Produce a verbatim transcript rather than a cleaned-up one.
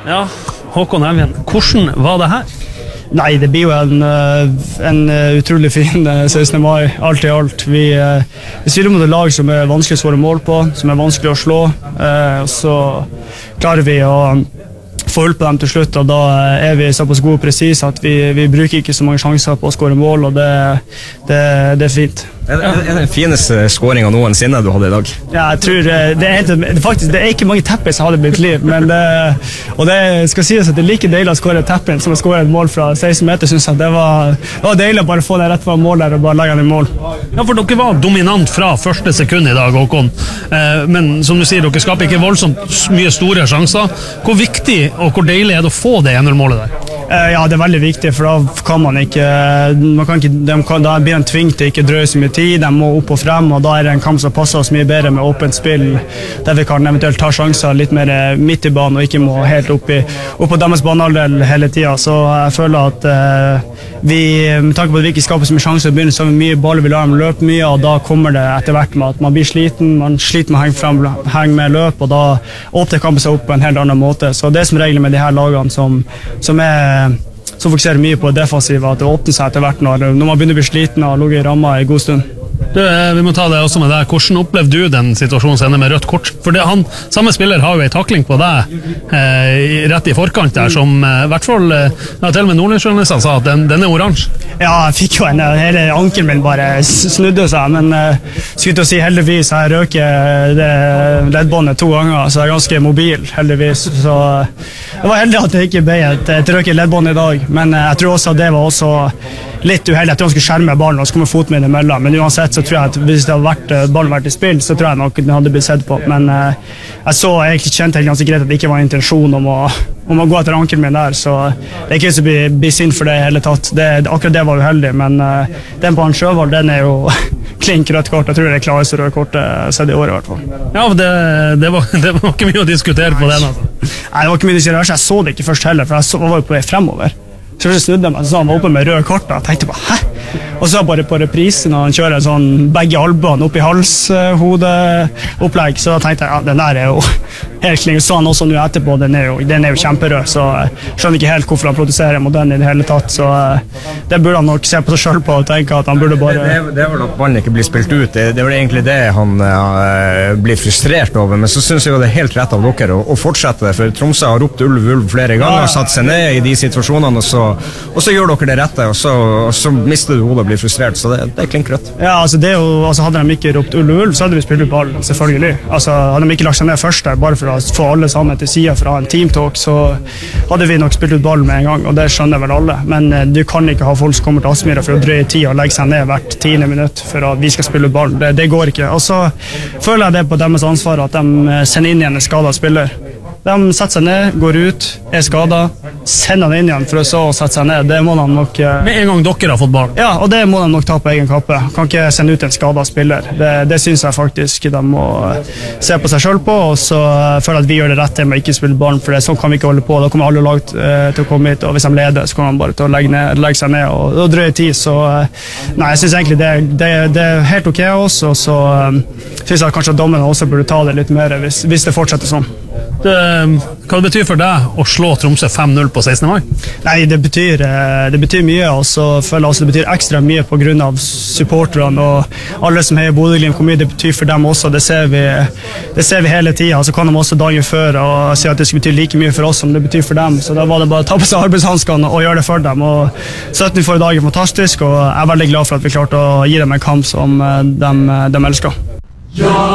Ja, Håkon Evjen, hvordan var det her? Nei, det blir jo en, en utrolig fin sekstende mai, alt i alt. Vi, vi spiller mot et lag som er vanskelig å skåre mål på, som er vanskelig å slå. Så klarer vi å få hull på dem til slutt, og da er vi såpass gode og precis at vi, vi bruker ikke så mange sjanser på å skåre mål, og det, det, det er fint. Er det, er det den fineste skåringen noensinne du hadde i dag? Ja, jeg tror det er, helt, faktisk, det er ikke mange tappes jeg hadde i mitt liv, men det, og det skal sies at det er like deilig å skåre tappen som å skåre et mål fra seksten meter, synes jeg. Det var, det var deilig å bare få det rett fra mål der og bare legge den i mål. Ja, for dere var dominant fra første sekund i dag, Håkon. Eh, men som du sier, dere skaper ikke voldsomt mye store sjanser. Hvor viktig og hvor deilig er det å få det en null-målet der? Eh, ja, det er veldig viktig, for da kan man ikke, man kan ikke de kan, da blir en tving til ikke drøye så mye tid, de må opp og frem, og da er det en kamp som passer oss mye bedre med åpent spill, der vi kan eventuelt ta sjanser litt mer midt i banen, og ikke må helt opp, i, opp på deres banehalvdel hele tiden. Så jeg føler at eh, vi, med tanke på at vi ikke skaper så mye sjanser, begynner så mye baller, vi lar dem løpe mye, og da kommer det etter hvert med at man blir sliten, man sliter med å henge, frem, henge med løp, og da åpner kampen seg opp på en helt annen måte. Så det er som regel med de her lagene som, som er som fokuserer mye på defensivet, at det åpner seg etter hvert når, når man begynner å bli sliten og ligger i ramma i god stund. Du, vi må ta det også med deg. Hvordan opplevde du den situasjonen som ender med rødt kort? For det, han, samme spiller har jo en takling på deg eh, rett i forkant der, som eh, i hvert fall eh, ja, til og med Nordlandsjournalisten sa at den, den er oransje. Ja, jeg fikk jo en, hele ankelen min bare snudde seg, men uh, skulle til å si heldigvis jeg røker det leddbåndet to ganger, så jeg er ganske mobil, heldigvis. Så uh, det var heldig at det ikke ble et, et røk i leddbånd i dag, men uh, jeg tror også at det var også litt uheldig. Jeg tror han skulle skjerme ballen og så kommer foten min imellom, men uansett så tror jeg at hvis det hadde vært, ballen vært i spill, så tror jeg nok den hadde blitt sett på. Men uh, jeg så egentlig kjente helt ganske greit at det ikke var en intensjon om å, om å gå etter ankelen min der, så det er ikke så bli, bli sint for det i hele tatt. Det, akkurat det var uheldig, men uh, den på han Sjøvald, den er jo klink rødt kort. Jeg tror det er klareste rødt kort jeg sett i år i hvert fall. Ja, det, det, var, det var ikke mye å diskutere på den, altså. Nei, det var ikke mye å diskutere. Jeg så det ikke først heller, for jeg så, var jo på vei fremover. Så jeg snudde meg, så han var oppe med røde kort, og jeg tenkte bare, hæ? Og så bare på reprisen, og han kjører sånn begge albuene opp i halshodeopplegg, så da tenkte jeg, ja, den der er jo helt kling. Så han også nå etterpå, den er jo, den er jo kjemperød, så jeg skjønner ikke helt hvorfor han produserer mot den i det hele tatt, så det burde han nok se på seg selv på og tenke at han burde bare... Det, det, det er vel at ballen ikke blir spilt ut, det, det er vel egentlig det han uh, blir frustrert over, men så synes jeg jo det er helt rett av dere å, å fortsette det, for Tromsø har ropt ulv, ulv flere ganger, ja. Satt seg ned i de situasjonene, og så og så gjør dere det rette, og så, og så mister du hodet og blir frustrert, så det, det er klink rødt. Ja, altså det er jo, altså hadde de ikke ropt ulv, ulv, så hadde vi spilt ut ball, selvfølgelig. Altså hadde de ikke lagt seg ned først der, bare for å få alle sammen til siden for å ha en teamtalk, så hadde vi nok spilt ut ball med en gang, og det skjønner vel alle. Men eh, du kan ikke ha folk som kommer til Aspmyra for å drøye tid og legge seg ned hvert tiende minutt for at vi skal spille ut ball. Det, det går ikke. Og så føler jeg det på deres ansvar at de sender inn igjen en skadet spiller. De setter seg ned, går ut, er skadet, sender han inn igjen for å så sette seg ned. Det må de nok... Uh... Med en gang dere har fått ball. Ja, og det må de nok ta på egen kappe. Kan ikke sende ut en skadet spiller. Det, det synes jeg faktisk de må se på seg selv på, og så føler jeg at vi gjør det rette med å ikke spille ballen, for det, sånn kan vi ikke holde på. Da kommer alle lag uh, til å komme hit, og hvis de leder, så kommer de bare til å legge, ned, legge seg ned og, og drøye tid. Så uh, nei, jeg synes egentlig det, det, det er helt ok også, og så um, synes jeg kanskje at dommerne også burde ta det litt mer hvis, hvis det fortsetter sånn. Det, hva det betyr for deg å slå Tromsø fem null på sekstende mai? Nei, det betyr, det betyr mye, og så føler jeg også det betyr ekstra mye på grunn av supporterne og alle som heier Bodø-Glimt, hvor mye det betyr for dem også. Det ser vi, det ser vi hele tiden, så kan de også dagen før og si at det skal bety like mye for oss som det betyr for dem, så da var det bare å ta på seg arbeidshanskene og gjøre det for dem. Og syttende forrige dag er fantastisk, og jeg er veldig glad for at vi klarte å gi dem en kamp som de, de elsker. Ja!